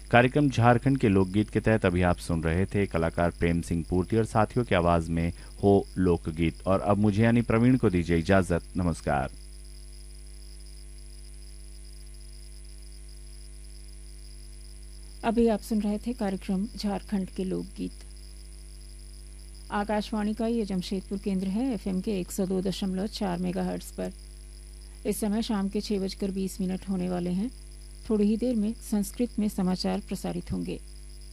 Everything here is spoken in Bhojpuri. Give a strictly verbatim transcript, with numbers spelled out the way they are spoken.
कार्यक्रम झारखंड के लोकगीत के तहत अभी आप सुन रहे थे कलाकार प्रेम सिंह पूर्ति और साथियों की आवाज में हो लोकगीत। और अब मुझे यानी प्रवीण को दीजिए इजाजत। नमस्कार। अभी आप सुन रहे थे कार्यक्रम झारखंड के लोकगीत। आकाशवाणी का ये जमशेदपुर केंद्र है, एफएम के एक सौ दो दशमलव चार मेगाहर्ट्ज पर। इस समय शाम के छह बजकर बीस मिनट होने वाले हैं। थोड़ी ही देर में संस्कृत में समाचार प्रसारित होंगे।